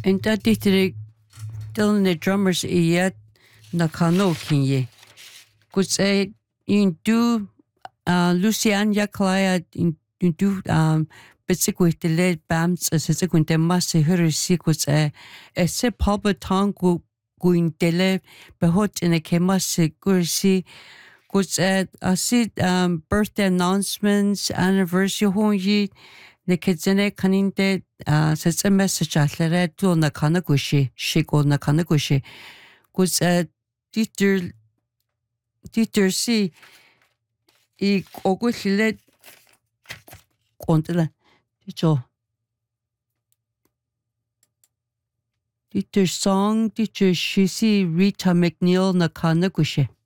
And that did Dylan the drummers yet nakano kinye. Could say in do Lucian Yaklaya in do basically the lead bams as a second master her sequence a se papa tango going dele behot in a kemas gursi could say I see birthday announcements anniversary honji the kids in a caninte says a message at the to nakanagushi shiko nakanagushi could say teacher see I ogushile kontela teacher teacher song teacher she see Rita McNeil nakanagushi